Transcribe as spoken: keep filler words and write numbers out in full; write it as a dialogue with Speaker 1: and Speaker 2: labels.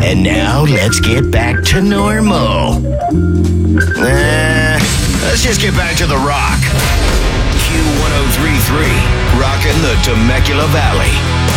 Speaker 1: And now let's get back to normal. Nah, let's just get back to the rock. Q one oh three point three, rockin' the Temecula Valley.